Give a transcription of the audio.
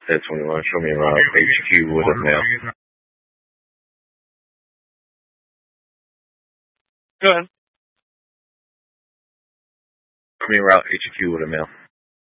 That's 21. Show me around HQ with a mail. Go ahead. Show me around HQ with a mail.